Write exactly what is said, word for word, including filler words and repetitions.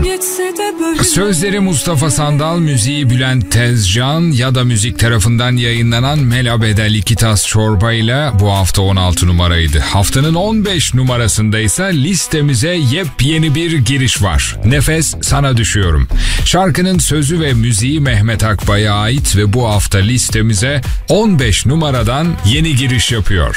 Sözleri Mustafa Sandal, müziği Bülent Tezcan ya da müzik tarafından yayınlanan Mela Bedel iki tas çorba ile bu hafta on altı numaraydı. Haftanın on beş numarasında ise listemize yepyeni bir giriş var. Nefes Sana Düşüyorum. Şarkının sözü ve müziği Mehmet Akbay'a ait ve bu hafta listemize on beş numaradan yeni giriş yapıyor.